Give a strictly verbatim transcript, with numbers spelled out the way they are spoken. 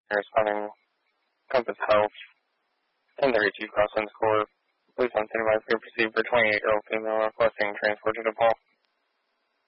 responding Compass Health, ten thirty-two Crosslands Court. Police on standby for proceed for twenty-eight-year-old female requesting transport to DePaul.